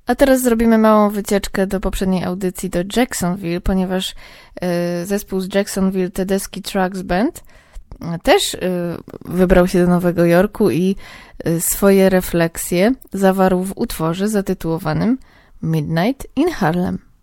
A teraz zrobimy małą wycieczkę do poprzedniej audycji do Jacksonville, ponieważ zespół z Jacksonville, Tedeschi Trucks Band, też wybrał się do Nowego Jorku i swoje refleksje zawarł w utworze zatytułowanym Midnight in Harlem.